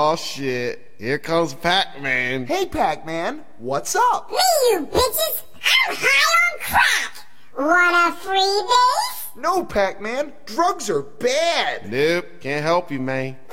Oh shit, here comes Pac-Man. Hey, Pac-Man, what's up? Me, you bitches! I'm high on crack! Want a freebase? No, Pac-Man, drugs are bad. Nope, can't help you, man.